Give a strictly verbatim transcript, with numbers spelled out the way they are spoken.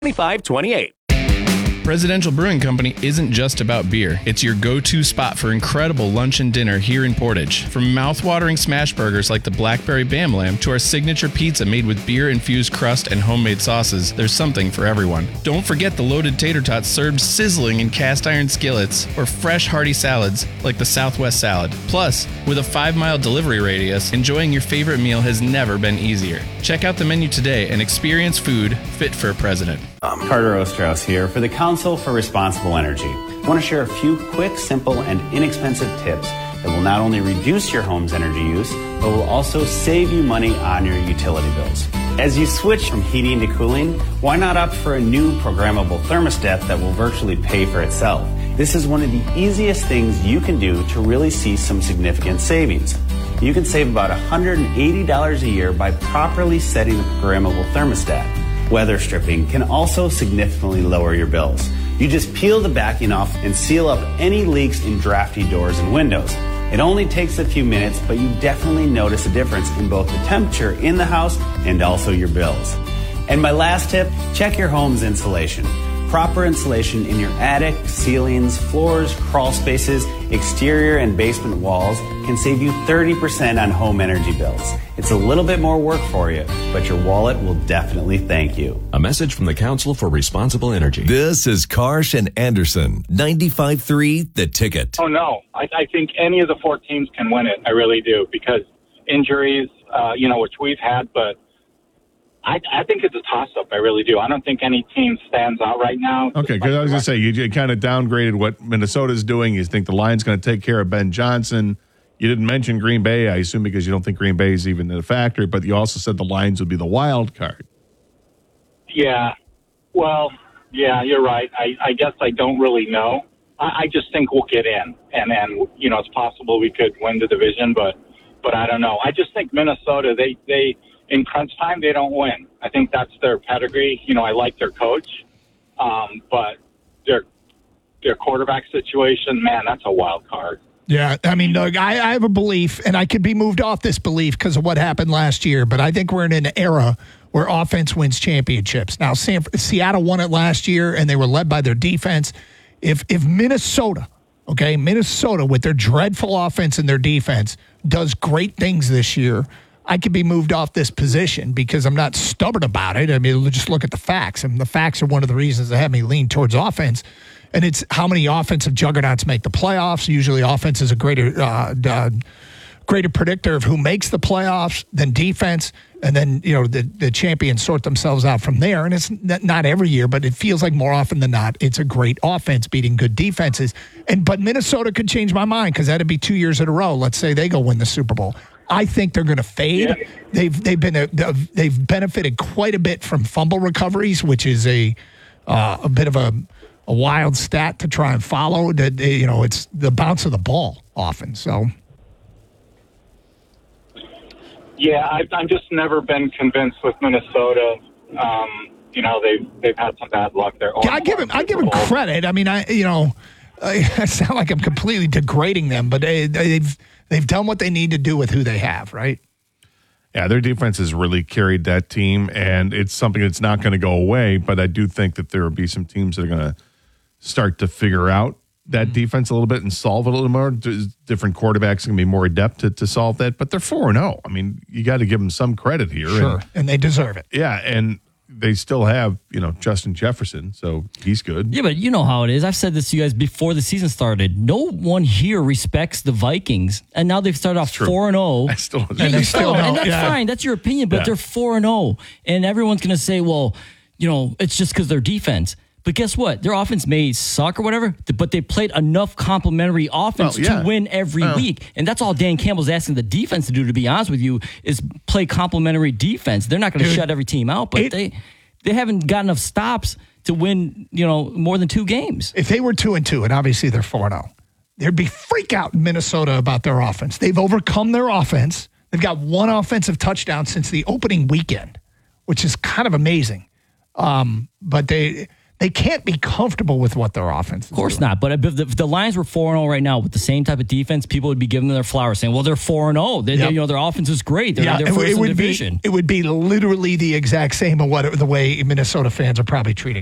twenty-five twenty-eight. Presidential Brewing Company isn't just about beer. It's your go-to spot for incredible lunch and dinner here in Portage. From mouth-watering smash burgers like the Blackberry Bam Lamb to our signature pizza made with beer-infused crust and homemade sauces, there's something for everyone. Don't forget the loaded tater tots served sizzling in cast iron skillets or fresh hearty salads like the Southwest salad. Plus, with a five-mile delivery radius, enjoying your favorite meal has never been easier. Check out the menu today and experience food fit for a president. Um, Carter Osterhaus here for the Council for Responsible Energy. I want to share a few quick, simple, and inexpensive tips that will not only reduce your home's energy use, but will also save you money on your utility bills. As you switch from heating to cooling, why not opt for a new programmable thermostat that will virtually pay for itself? This is one of the easiest things you can do to really see some significant savings. You can save about one hundred eighty dollars a year by properly setting the programmable thermostat. Weather stripping can also significantly lower your bills. You just peel the backing off and seal up any leaks in drafty doors and windows. It only takes a few minutes, but you definitely notice a difference in both the temperature in the house and also your bills. And my last tip, check your home's insulation. Proper insulation in your attic, ceilings, floors, crawl spaces, exterior and basement walls can save you thirty percent on home energy bills. It's a little bit more work for you, but your wallet will definitely thank you. A message from the Council for Responsible Energy. This is Karsh and Anderson, ninety-five point three The Ticket. Oh, no. I, I think any of the four teams can win it. I really do, because injuries, uh, you know, which we've had, but I, I think it's a toss-up. I really do. I don't think any team stands out right now. Okay, because I was going to say, you, you kind of downgraded what Minnesota's doing. You think the line's going to take care of Ben Johnson. You didn't mention Green Bay, I assume, because you don't think Green Bay is even a factor, but you also said the Lions would be the wild card. Yeah. Well, yeah, you're right. I, I guess I don't really know. I, I just think we'll get in. And, and, you know, it's possible we could win the division, but but I don't know. I just think Minnesota, they – they in crunch time, they don't win. I think that's their pedigree. You know, I like their coach, um, but their their quarterback situation, man, that's a wild card. Yeah, I mean, Doug, I, I have a belief, and I could be moved off this belief because of what happened last year, but I think we're in an era where offense wins championships. Now, San, Seattle won it last year, and they were led by their defense. If if Minnesota, okay, Minnesota with their dreadful offense and their defense does great things this year, I could be moved off this position because I'm not stubborn about it. I mean, just look at the facts. I mean, the facts are one of the reasons that have me lean towards offense. And it's how many offensive juggernauts make the playoffs. Usually offense is a greater uh, uh, greater predictor of who makes the playoffs than defense. And then, you know, the, the champions sort themselves out from there. And it's not every year, but it feels like more often than not, it's a great offense beating good defenses. And But Minnesota could change my mind because that'd be two years in a row. Let's say they go win the Super Bowl. I think they're going to fade. Yeah. They've they've been a, they've benefited quite a bit from fumble recoveries, which is a uh, a bit of a, a wild stat to try and follow. That you know, it's the bounce of the ball often. So, yeah, I've I'm just never been convinced with Minnesota. Um, you know, they've they've had some bad luck there. Yeah, I give him I give him credit. I mean, I you know, I sound like I'm completely degrading them, but they, they've. They've done what they need to do with who they have, right? Yeah, their defense has really carried that team, and it's something that's not going to go away, but I do think that there will be some teams that are going to start to figure out that mm-hmm. defense a little bit and solve it a little more. Different quarterbacks are going to be more adept to, to solve that, but they're four and oh. I mean, you got to give them some credit here. Sure, and, and they deserve it. Yeah, and they still have, you know, Justin Jefferson, so he's good. Yeah, but you know how it is. I've said this to you guys before the season started. No one here respects the Vikings, and now they've started off four and zero. I still, and, and, still and that's yeah. fine. That's your opinion, but yeah. they're four and zero, and everyone's going to say, "Well, you know, it's just because their defense." But guess what? Their offense may suck or whatever, but they played enough complementary offense well, yeah. to win every well. week. And that's all Dan Campbell's asking the defense to do, to be honest with you, is play complementary defense. They're not going to shut every team out, but it, they they haven't got enough stops to win, you know, more than two games. If they were two and two, and obviously they're four and oh, there'd be freak out in Minnesota about their offense. They've overcome their offense. They've got one offensive touchdown since the opening weekend, which is kind of amazing. Um, but they... They can't be comfortable with what their offense is. Of course doing. not. But if the, if the Lions were four and oh right now with the same type of defense, people would be giving them their flowers, saying, "Well, they're four and oh. They, Yep. they, you know, their offense is great. They're, Yeah, they're it, first it in would division." be it would be literally the exact same of what the way Minnesota fans are probably treating